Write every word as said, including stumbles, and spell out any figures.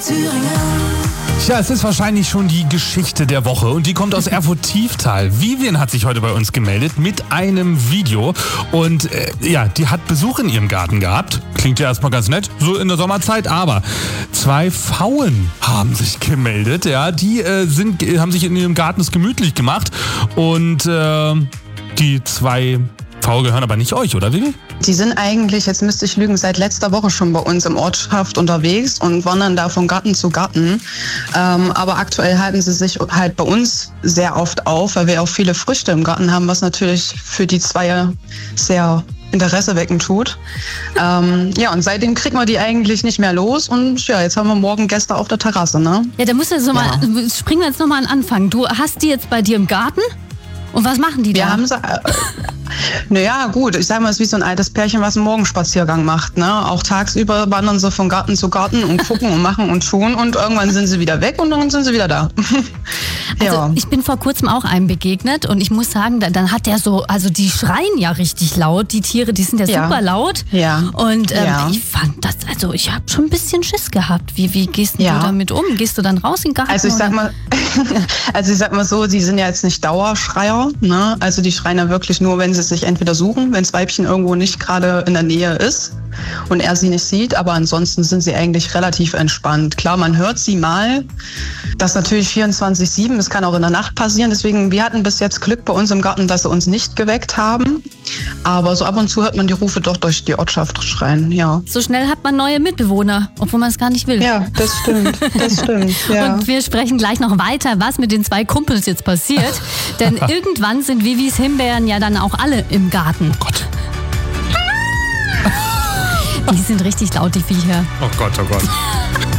Thüringen. Tja, es ist wahrscheinlich schon die Geschichte der Woche und die kommt aus Erfurt-Tieftal. Vivian hat sich heute bei uns gemeldet mit einem Video und äh, ja, die hat Besuch in ihrem Garten gehabt. Klingt ja erstmal ganz nett, so in der Sommerzeit, aber zwei Pfauen haben sich gemeldet, ja, die äh, sind, haben sich in ihrem Garten es gemütlich gemacht und äh, die zwei Pfauen gehören aber nicht euch, oder Vivi? Die sind eigentlich, jetzt müsste ich lügen, seit letzter Woche schon bei uns im Ortschaft unterwegs und wandern da von Garten zu Garten. Ähm, aber aktuell halten sie sich halt bei uns sehr oft auf, weil wir auch viele Früchte im Garten haben, was natürlich für die zwei sehr Interesse wecken tut. Ähm, ja, und seitdem kriegt man die eigentlich nicht mehr los und ja, jetzt haben wir morgen Gäste auf der Terrasse, ne? Ja, da musst du jetzt noch Ja. mal, springen wir jetzt nochmal an den Anfang. Du hast die jetzt bei dir im Garten und was machen die da? Wir haben sie. Äh, naja, gut, ich sag mal, es ist wie so ein altes Pärchen, was einen Morgenspaziergang macht. Ne? Auch tagsüber wandern sie von Garten zu Garten und gucken und machen und tun und irgendwann sind sie wieder weg und dann sind sie wieder da. Also ja. ich bin vor kurzem auch einem begegnet und ich muss sagen, dann, dann hat der so, also die schreien ja richtig laut, die Tiere, die sind ja, Ja. super laut. Ja. Und ähm, Ja. ich fand das, also ich habe schon ein bisschen Schiss gehabt. Wie, wie gehst denn Ja. du damit um? Gehst du dann raus in den Garten? Also ich sag oder? mal, also ich sag mal so, die sind ja jetzt nicht Dauerschreier, ne? Also die schreien ja wirklich nur, wenn sie sich entweder suchen, wenn das Weibchen irgendwo nicht gerade in der Nähe ist und er sie nicht sieht, aber ansonsten sind sie eigentlich relativ entspannt. Klar, man hört sie mal, das natürlich vierundzwanzig sieben, das kann auch in der Nacht passieren, deswegen, wir hatten bis jetzt Glück bei uns im Garten, dass sie uns nicht geweckt haben, aber so ab und zu hört man die Rufe doch durch die Ortschaft schreien, ja. So schnell hat man neue Mitbewohner, obwohl man es gar nicht will. Ja, das stimmt, das stimmt, ja. Und wir sprechen gleich noch weiter, was mit den zwei Kumpels jetzt passiert. Denn irgendwann sind Vivis Himbeeren ja dann auch alle im Garten. Oh Gott. Die sind richtig laut, die Viecher. Oh Gott, oh Gott.